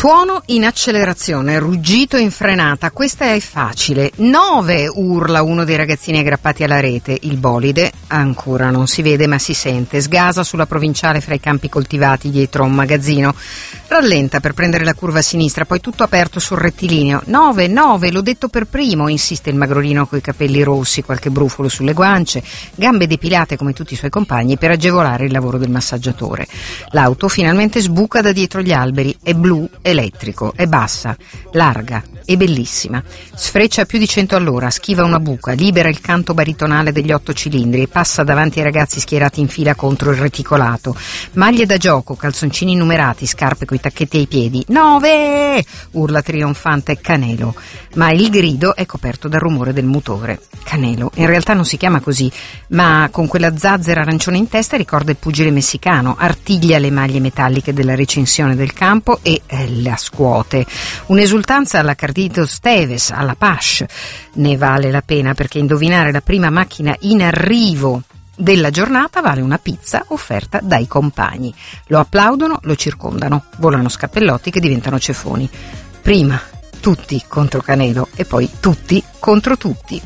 Tuono in accelerazione, ruggito in frenata, questa è facile. 9 urla uno dei ragazzini aggrappati alla rete. Il bolide ancora non si vede ma si sente. Sgasa sulla provinciale fra i campi coltivati dietro a un magazzino. Rallenta per prendere la curva a sinistra, poi tutto aperto sul rettilineo. 9, l'ho detto per primo, insiste il magrolino coi capelli rossi, qualche brufolo sulle guance, gambe depilate come tutti i suoi compagni per agevolare il lavoro del massaggiatore. L'auto finalmente sbuca da dietro gli alberi, è blu, elettrico, è bassa, larga e bellissima. Sfreccia a più di 100 all'ora, schiva una buca, libera il canto baritonale degli 8 cilindri e passa davanti ai ragazzi schierati in fila contro il reticolato. Maglie da gioco, calzoncini numerati, scarpe coi tacchetti ai piedi. 9! Urla trionfante Canelo, ma il grido è coperto dal rumore del motore. Canelo in realtà non si chiama così, ma con quella zazzera arancione in testa ricorda il pugile messicano, artiglia le maglie metalliche della recinzione del campo e la scuote. Un'esultanza alla Carlitos Tevez, alla Pash. Ne vale la pena perché indovinare la prima macchina in arrivo della giornata vale una pizza offerta dai compagni. Lo applaudono, lo circondano, volano scappellotti che diventano ceffoni. Prima tutti contro Canelo e poi tutti contro tutti.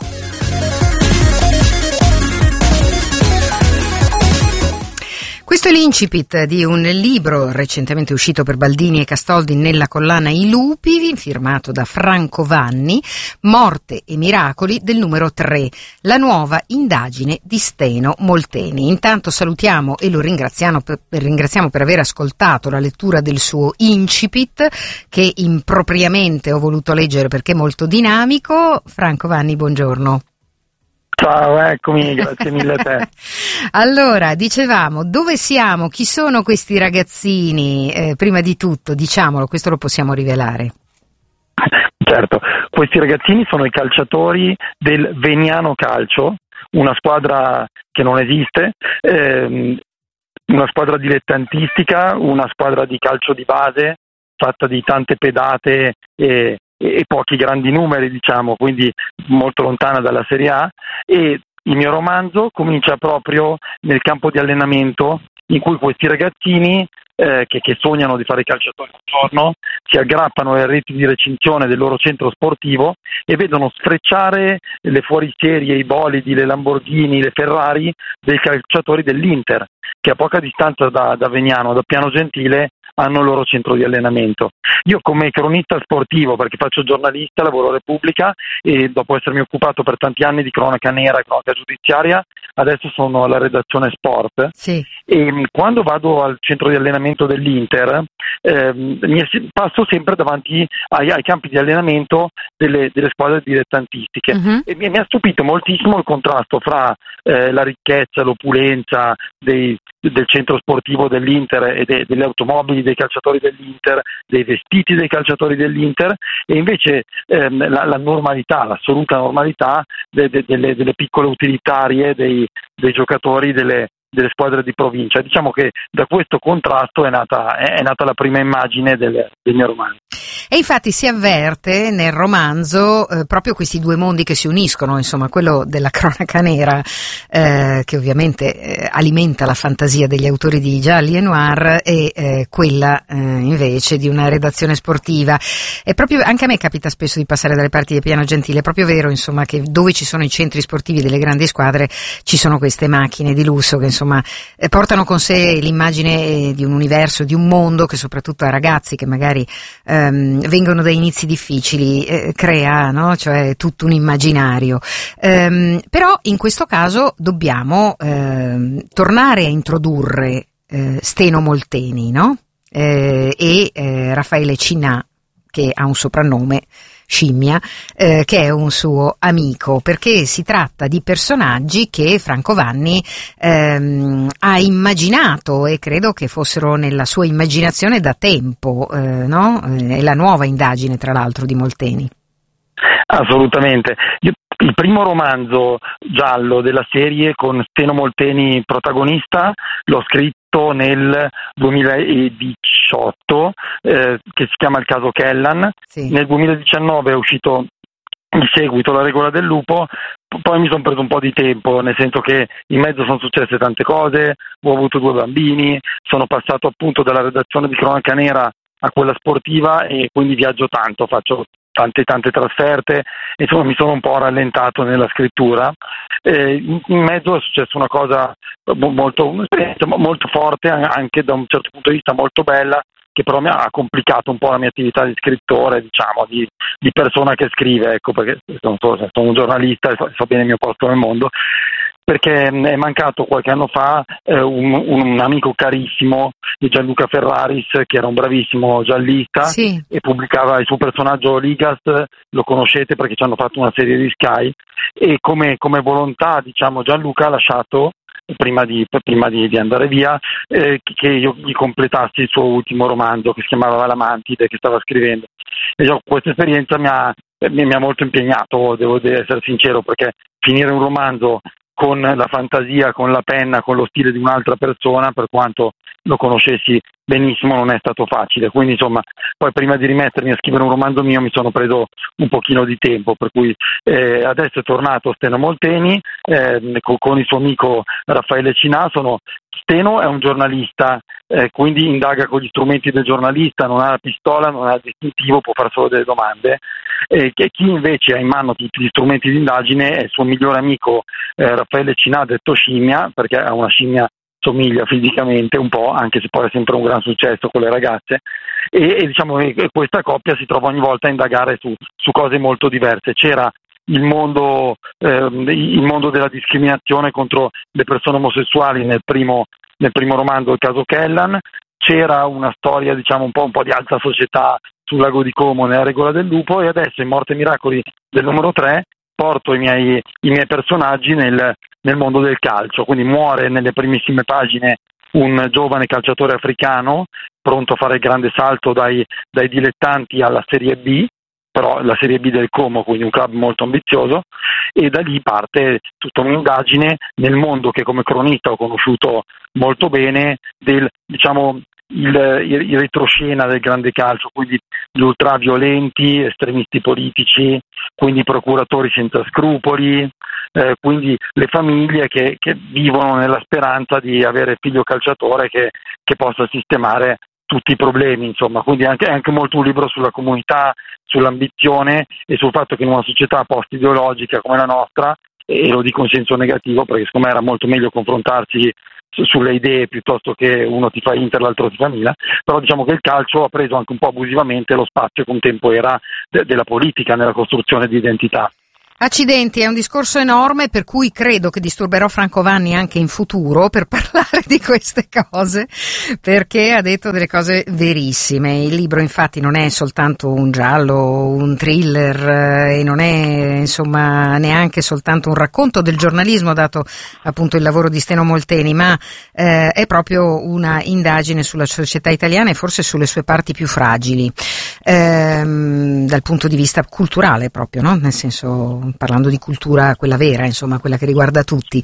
Questo è l'incipit di un libro recentemente uscito per Baldini e Castoldi nella collana I Lupi, firmato da Franco Vanni, Morte e miracoli del numero 3, la nuova indagine di Steno Molteni. Intanto salutiamo e lo ringraziamo per aver ascoltato la lettura del suo incipit, che impropriamente ho voluto leggere perché è molto dinamico. Franco Vanni, buongiorno. Ciao, eccomi, grazie mille a te. Allora, dicevamo, dove siamo? Chi sono questi ragazzini? Prima di tutto, diciamolo, questo lo possiamo rivelare. Certo, questi ragazzini sono i calciatori del Veniano Calcio, una squadra che non esiste, una squadra dilettantistica, una squadra di calcio di base, fatta di tante pedate e pochi grandi numeri, diciamo, quindi molto lontana dalla Serie A, e il mio romanzo comincia proprio nel campo di allenamento in cui questi ragazzini che sognano di fare calciatori un giorno si aggrappano alle reti di recinzione del loro centro sportivo e vedono sfrecciare le fuoriserie, i bolidi, le Lamborghini, le Ferrari dei calciatori dell'Inter, che a poca distanza da Vegnano, da Piano Gentile, hanno il loro centro di allenamento. Io come cronista sportivo, perché faccio giornalista, lavoro a Repubblica e dopo essermi occupato per tanti anni di cronaca nera e cronaca giudiziaria, adesso sono alla redazione sport. Sì. E quando vado al centro di allenamento dell'Inter passo sempre davanti ai campi di allenamento delle squadre dilettantistiche. E mi ha stupito moltissimo il contrasto fra la ricchezza, l'opulenza del centro sportivo dell'Inter e delle automobili dei calciatori dell'Inter, dei vestiti dei calciatori dell'Inter, e invece la normalità, l'assoluta normalità delle piccole utilitarie dei giocatori delle squadre di provincia. Diciamo che da questo contrasto è nata la prima immagine del mio romanzo. E infatti si avverte nel romanzo proprio questi due mondi che si uniscono, insomma, quello della cronaca nera che ovviamente alimenta la fantasia degli autori di gialli e noir e quella invece di una redazione sportiva. E proprio anche a me capita spesso di passare dalle parti di Piano Gentile, è proprio vero, insomma, che dove ci sono i centri sportivi delle grandi squadre ci sono queste macchine di lusso che insomma portano con sé l'immagine di un universo, di un mondo che soprattutto a ragazzi che magari vengono da inizi difficili crea, no? Cioè tutto un immaginario. Però in questo caso dobbiamo tornare a introdurre Steno Molteni, no? E Raffaele Cinà, che ha un soprannome, Scimmia, che è un suo amico, perché si tratta di personaggi che Franco Vanni ha immaginato e credo che fossero nella sua immaginazione da tempo, no? È la nuova indagine, tra l'altro, di Molteni. Assolutamente. Il primo romanzo giallo della serie con Steno Molteni protagonista l'ho scritto nel 2018, che si chiama Il caso Kellan. Sì. Nel 2019 è uscito il seguito, La regola del lupo. Poi mi sono preso un po' di tempo, nel senso che in mezzo sono successe tante cose, ho avuto 2 bambini, sono passato appunto dalla redazione di cronaca nera a quella sportiva e quindi viaggio tanto, faccio tante trasferte, insomma mi sono un po' rallentato nella scrittura. In mezzo è successa una cosa un'esperienza molto forte, anche da un certo punto di vista molto bella, che però mi ha complicato un po' la mia attività di scrittore, diciamo, di persona che scrive, ecco, perché sono un giornalista e so bene il mio posto nel mondo, perché è mancato qualche anno fa un amico carissimo di Gianluca Ferraris, che era un bravissimo giallista, sì, e pubblicava il suo personaggio Ligast, lo conoscete perché ci hanno fatto una serie di Sky, e come volontà, diciamo, Gianluca ha lasciato prima di andare via, che io gli completassi il suo ultimo romanzo, che si chiamava La Mantide, che stava scrivendo. E questa esperienza mi ha molto impegnato, devo essere sincero, perché finire un romanzo con la fantasia, con la penna, con lo stile di un'altra persona, per quanto lo conoscessi benissimo, non è stato facile. Quindi insomma, poi prima di rimettermi a scrivere un romanzo mio mi sono preso un pochino di tempo, per cui adesso è tornato Steno Molteni con il suo amico Raffaele Cinà. Steno è un giornalista, quindi indaga con gli strumenti del giornalista, non ha la pistola, non ha il distintivo, può fare solo delle domande. Chi invece ha in mano tutti gli strumenti di indagine è il suo migliore amico Raffaele Cinà, detto Scimmia, perché a una scimmia somiglia fisicamente un po', anche se poi è sempre un gran successo con le ragazze, e diciamo che questa coppia si trova ogni volta a indagare su cose molto diverse. C'era il mondo della discriminazione contro le persone omosessuali nel primo romanzo, il caso Kellan. C'era una storia, diciamo, un po' di alta società sul lago di Como nella Regola del Lupo, e adesso in Morte e Miracoli del numero 3 porto i miei personaggi nel mondo del calcio. Quindi muore nelle primissime pagine un giovane calciatore africano pronto a fare il grande salto dai dilettanti alla Serie B, però la Serie B del Como, quindi un club molto ambizioso, e da lì parte tutta un'indagine nel mondo che come cronista ho conosciuto molto bene, del, diciamo, il retroscena del grande calcio, quindi gli ultraviolenti, estremisti politici, quindi procuratori senza scrupoli, quindi le famiglie che vivono nella speranza di avere figlio calciatore che possa sistemare tutti i problemi, insomma. Quindi è anche molto un libro sulla comunità, sull'ambizione e sul fatto che in una società post-ideologica come la nostra, e lo dico in senso negativo perché secondo me era molto meglio confrontarsi sulle idee piuttosto che uno ti fa Inter, l'altro ti fa Milan, però diciamo che il calcio ha preso anche un po' abusivamente lo spazio che un tempo era della politica nella costruzione di identità. Accidenti, è un discorso enorme, per cui credo che disturberò Franco Vanni anche in futuro per parlare di queste cose, perché ha detto delle cose verissime. Il libro infatti non è soltanto un giallo, un thriller, e non è insomma neanche soltanto un racconto del giornalismo, dato appunto il lavoro di Steno Molteni, ma è proprio una indagine sulla società italiana e forse sulle sue parti più fragili, dal punto di vista culturale proprio, no? Nel senso, parlando di cultura, quella vera, insomma, quella che riguarda tutti.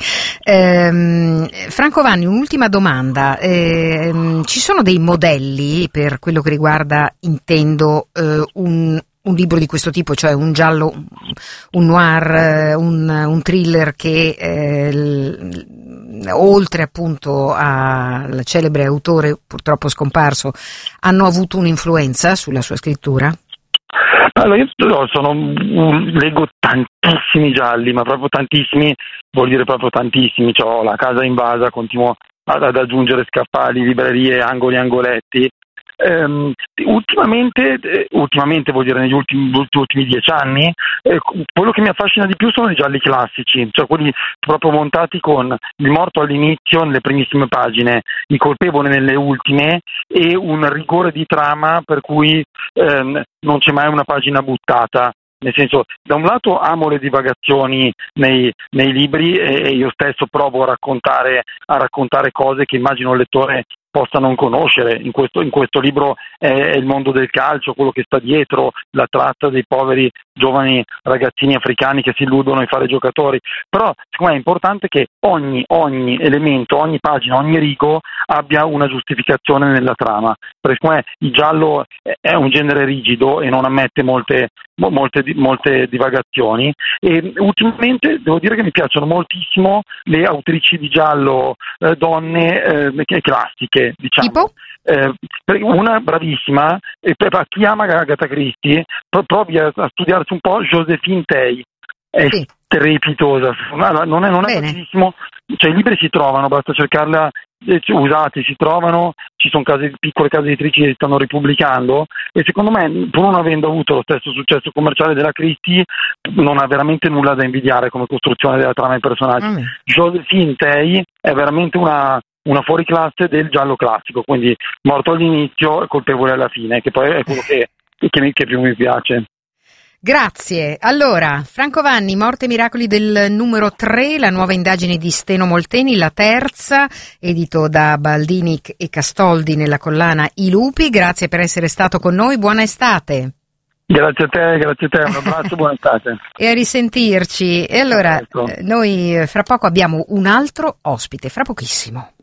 Franco Vanni, un'ultima domanda. Ci sono dei modelli per quello che riguarda, intendo, un libro di questo tipo, cioè un giallo, un noir, un thriller che oltre appunto al celebre autore purtroppo scomparso, hanno avuto un'influenza sulla sua scrittura? Allora, io leggo tantissimi gialli, ma proprio tantissimi, vuol dire proprio tantissimi. C'ho la casa invasa, continuo ad aggiungere scaffali, librerie, angoli, angoletti. Ultimamente vuol dire negli ultimi 10 anni, quello che mi affascina di più sono i gialli classici, cioè quelli proprio montati con il morto all'inizio nelle primissime pagine, il colpevole nelle ultime e un rigore di trama per cui non c'è mai una pagina buttata. Nel senso, da un lato amo le divagazioni nei libri e io stesso provo a raccontare cose che immagino il lettore possa non conoscere. In questo libro è il mondo del calcio, quello che sta dietro, la tratta dei poveri giovani ragazzini africani che si illudono di fare giocatori, però secondo me è importante che ogni elemento, ogni pagina, ogni rigo abbia una giustificazione nella trama, perché secondo me il giallo è un genere rigido e non ammette molte divagazioni, e ultimamente devo dire che mi piacciono moltissimo le autrici di giallo donne classiche, diciamo. Tipo? Una bravissima chi ama Agatha Christie provi a studiarsi un po' Joséphine Tey, è strepitosa, non è facilissimo, cioè i libri si trovano, basta cercarla, usati si trovano, ci sono piccole case editrici che stanno ripubblicando, e secondo me, pur non avendo avuto lo stesso successo commerciale della Christie, non ha veramente nulla da invidiare come costruzione della trama e personaggi. Joséphine Tey è veramente una fuoriclasse del giallo classico, quindi morto all'inizio e colpevole alla fine, che poi è quello che più mi piace. Grazie. Allora, Franco Vanni, Morte e miracoli del numero 3, la nuova indagine di Steno Molteni, la terza, edito da Baldini e Castoldi nella collana I Lupi. Grazie per essere stato con noi, buona estate. Grazie a te, un abbraccio, buona estate. E a risentirci. E allora, noi fra poco abbiamo un altro ospite, fra pochissimo.